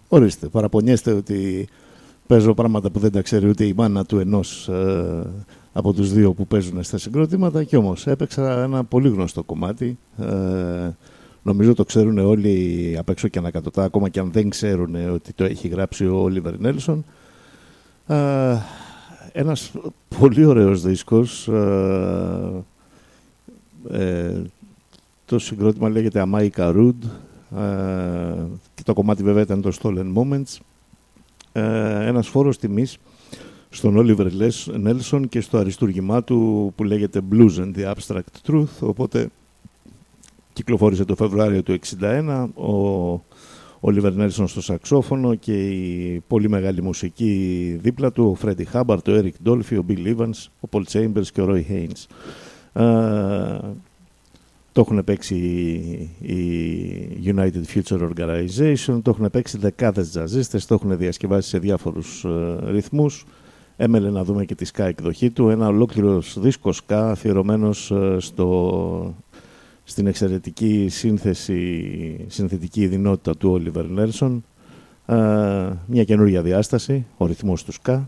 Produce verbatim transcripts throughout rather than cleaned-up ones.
Ορίστε, παραπονιέστε ότι παίζω πράγματα που δεν τα ξέρει ούτε η μάνα του ενός ε, από τους δύο που παίζουν στα συγκρότηματα, και όμως έπαιξα ένα πολύ γνωστό κομμάτι. Ε, νομίζω το ξέρουν όλοι απ' έξω και ανακατοτά, ακόμα και αν δεν ξέρουν ότι το έχει γράψει ο Όλιβερ Νέλσον. Ε, ένας πολύ ωραίος δίσκος. Ε, ε, το συγκρότημα λέγεται Αμάικα Ρουντ. Ε, και το κομμάτι βέβαια ήταν το Stolen Moments. Ε, ένας φόρος τιμής στον Όλιβερ Νέλσον και στο αριστούργημά του που λέγεται Blues and the Abstract Truth. Οπότε κυκλοφόρησε το Φεβρουάριο του εξήντα ένα ο Όλιβερ Νέλσον στο σαξόφωνο και η πολύ μεγάλη μουσική δίπλα του, ο Φρέντι Χάμπαρτ, ο Έρικ Ντόλφι, ο Μπιλ Ήβανς, ο Πολ Τσέιμπερς και ο Ρόι Χέινς. Ε, το έχουν παίξει η United Future Organization, το έχουν παίξει δεκάδες τζαζίστες, το έχουν διασκευάσει σε διάφορους ε, ρυθμούς. Έμελε να δούμε και τη ska εκδοχή του, ένα ολόκληρο δίσκο ska αφιερωμένος ε, στο, στην εξαιρετική σύνθεση, συνθετική ειδινότητα του Oliver Nelson. Ε, μια καινούργια διάσταση, ο ρυθμός του ska.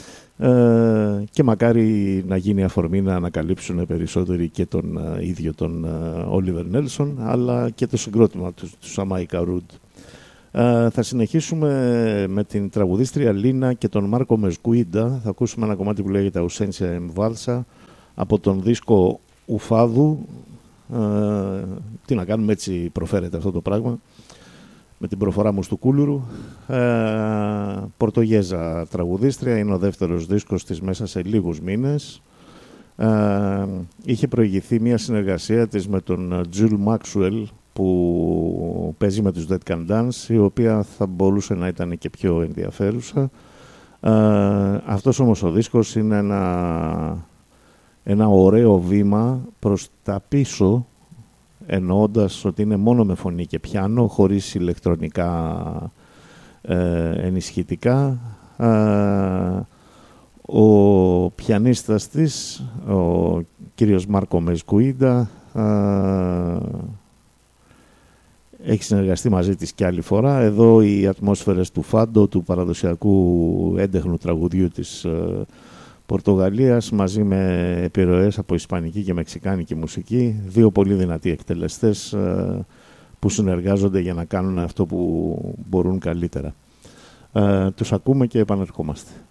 Ε, και μακάρι να γίνει αφορμή να ανακαλύψουν περισσότεροι και τον uh, ίδιο τον uh, Oliver Nelson, αλλά και το συγκρότημα του, του Jamaica Root. Ε, θα συνεχίσουμε με την τραγουδίστρια Λίνα και τον Μάρκο Μεσκουίντα. Θα ακούσουμε ένα κομμάτι που λέγεται Ausencia en Valsa από τον δίσκο Ουφάδου. Ε, τι να κάνουμε, έτσι προφέρεται αυτό το πράγμα, με την προφορά μου του Κούλουρου. Ε, Πορτογέζα τραγουδίστρια, είναι ο δεύτερος δίσκος της μέσα σε λίγους μήνες. Ε, είχε προηγηθεί μια συνεργασία της με τον Τζουλ Μάξουελ που παίζει με τους Dead Can Dance, η οποία θα μπορούσε να ήταν και πιο ενδιαφέρουσα. Ε, αυτός όμως ο δίσκος είναι ένα, ένα ωραίο βήμα προς τα πίσω, εννοώντας ότι είναι μόνο με φωνή και πιάνο, χωρίς ηλεκτρονικά ε, ενισχυτικά. Ε, ο πιανίστας της, ο κύριος Μάρκο Μεσκουίντα, ε, έχει συνεργαστεί μαζί της και άλλη φορά. Εδώ οι ατμόσφαιρες του φάντο, του παραδοσιακού έντεχνου τραγουδιού της ε, Πορτογαλίας, μαζί με επιρροές από ισπανική και μεξικάνικη μουσική, δύο πολύ δυνατοί εκτελεστές ε, που συνεργάζονται για να κάνουν αυτό που μπορούν καλύτερα. Ε, τους ακούμε και επανερχόμαστε.